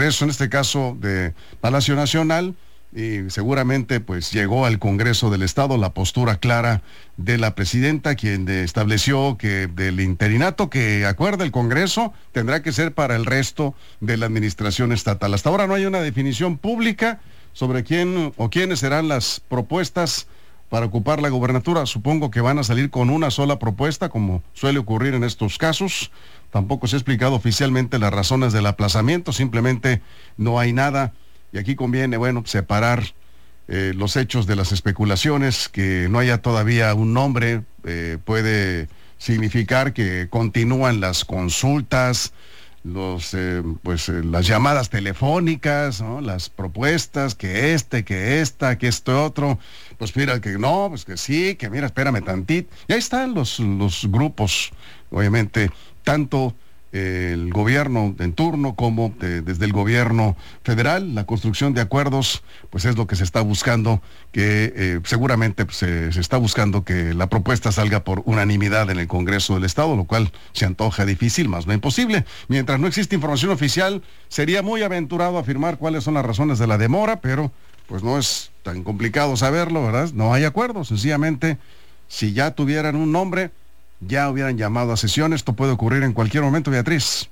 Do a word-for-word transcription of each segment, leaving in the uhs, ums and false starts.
Congreso, en este caso de Palacio Nacional, y seguramente pues llegó al Congreso del Estado la postura clara de la presidenta, quien de estableció que del interinato que acuerda el Congreso tendrá que ser para el resto de la administración estatal. Hasta ahora no hay una definición pública sobre quién o quiénes serán las propuestas para ocupar la gubernatura. Supongo que van a salir con una sola propuesta, como suele ocurrir en estos casos. Tampoco se ha explicado oficialmente las razones del aplazamiento, simplemente no hay nada. Y aquí conviene, bueno, separar eh, los hechos de las especulaciones. Que no haya todavía un nombre eh, puede significar que continúan las consultas, los eh, pues eh, las llamadas telefónicas, ¿no? Las propuestas, que este, que esta, que esto otro, pues mira que no, pues que sí, que mira, espérame tantito. Y ahí están los, los grupos, obviamente, tanto eh, el gobierno en turno como de, desde el gobierno federal. La construcción de acuerdos, pues es lo que se está buscando, que eh, seguramente pues, se, se está buscando que la propuesta salga por unanimidad en el Congreso del Estado, lo cual se antoja difícil, más no imposible. Mientras no existe información oficial, sería muy aventurado afirmar cuáles son las razones de la demora, pero pues no es tan complicado saberlo, ¿verdad? No hay acuerdo, sencillamente, si ya tuvieran un nombre, ya hubieran llamado a sesión. Esto puede ocurrir en cualquier momento, Beatriz.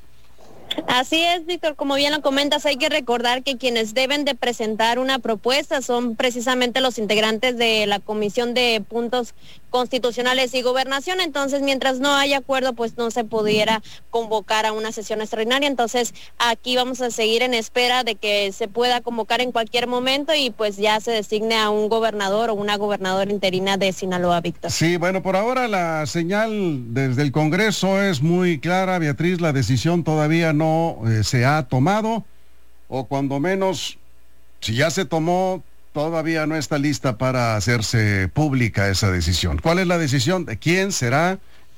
Así es, Víctor, como bien lo comentas, hay que recordar que quienes deben de presentar una propuesta son precisamente los integrantes de la Comisión de Puntos Constitucionales y Gobernación. Entonces, mientras no haya acuerdo, pues no se pudiera convocar a una sesión extraordinaria. Entonces, aquí vamos a seguir en espera de que se pueda convocar en cualquier momento y pues ya se designe a un gobernador o una gobernadora interina de Sinaloa, Víctor. Sí, bueno, por ahora la señal desde el Congreso es muy clara, Beatriz. La decisión todavía no no eh, se ha tomado, o cuando menos, si ya se tomó, todavía no está lista para hacerse pública esa decisión. ¿Cuál es la decisión? ¿De quién será,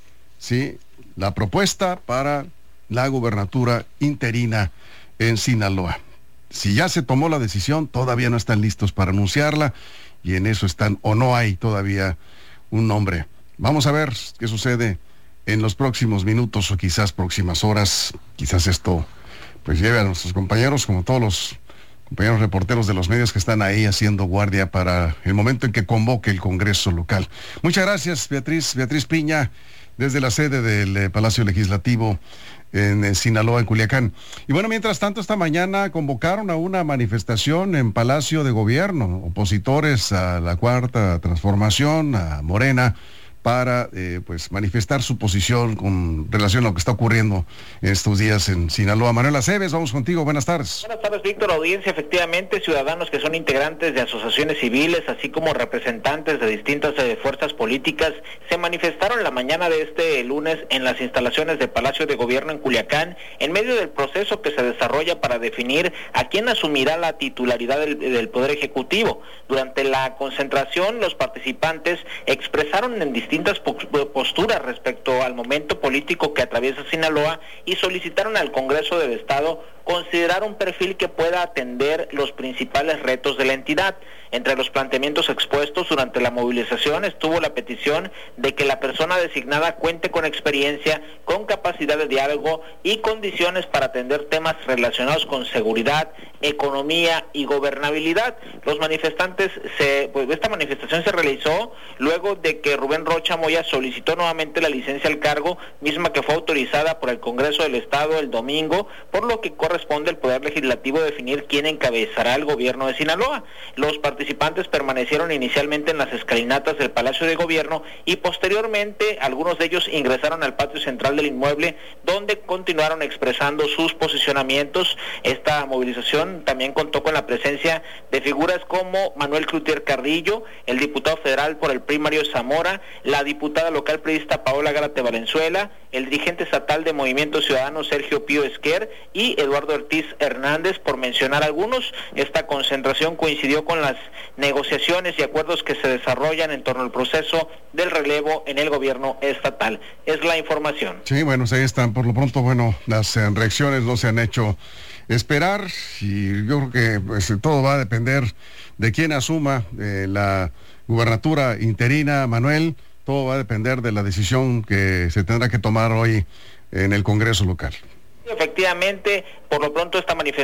sí, la propuesta para la gubernatura interina en Sinaloa? Si ya se tomó la decisión, todavía no están listos para anunciarla, y en eso están, o no hay todavía un nombre. Vamos a ver qué sucede en los próximos minutos o quizás próximas horas. Quizás esto pues lleve a nuestros compañeros, como todos los compañeros reporteros de los medios que están ahí haciendo guardia para el momento en que convoque el Congreso local. Muchas gracias, Beatriz, Beatriz Piña, desde la sede del eh, Palacio Legislativo en, en Sinaloa, en Culiacán. Y bueno, mientras tanto, esta mañana convocaron a una manifestación en Palacio de Gobierno, opositores a la Cuarta Transformación, a Morena, para eh, pues manifestar su posición con relación a lo que está ocurriendo en estos días en Sinaloa. Manuel Aceves, vamos contigo, buenas tardes. Buenas tardes, Víctor, audiencia. Efectivamente, ciudadanos que son integrantes de asociaciones civiles, así como representantes de distintas eh, fuerzas políticas, se manifestaron la mañana de este lunes en las instalaciones de Palacio de Gobierno en Culiacán, en medio del proceso que se desarrolla para definir a quién asumirá la titularidad del, del Poder Ejecutivo. Durante la concentración, los participantes expresaron en distintas distintas posturas respecto al momento político que atraviesa Sinaloa y solicitaron al Congreso del Estado considerar un perfil que pueda atender los principales retos de la entidad. Entre los planteamientos expuestos durante la movilización estuvo la petición de que la persona designada cuente con experiencia, con capacidad de diálogo y condiciones para atender temas relacionados con seguridad, economía y gobernabilidad. Los manifestantes, se, pues esta manifestación se realizó luego de que Rubén Rocha Moya solicitó nuevamente la licencia al cargo, misma que fue autorizada por el Congreso del Estado el domingo, por lo que corresponde al Poder Legislativo definir quién encabezará el gobierno de Sinaloa. Los participantes permanecieron inicialmente en las escalinatas del Palacio de Gobierno y posteriormente algunos de ellos ingresaron al patio central del inmueble, donde continuaron expresando sus posicionamientos. Esta movilización también contó con la presencia de figuras como Manuel Cloutier Carrillo, el diputado federal por el P R I Mario Zamora, la diputada local priista Paola Gárate Valenzuela, el dirigente estatal de Movimiento Ciudadano Sergio Pío Esquer y Eduardo Ortiz Hernández, por mencionar algunos. Esta concentración coincidió con las negociaciones y acuerdos que se desarrollan en torno al proceso del relevo en el gobierno estatal. Es la información. Sí, bueno, ahí están. Por lo pronto, bueno, las eh, reacciones no se han hecho esperar y yo creo que pues, todo va a depender de quién asuma eh, la gubernatura interina, Manuel. Todo va a depender de la decisión que se tendrá que tomar hoy en el Congreso local. Efectivamente, por lo pronto esta manifestación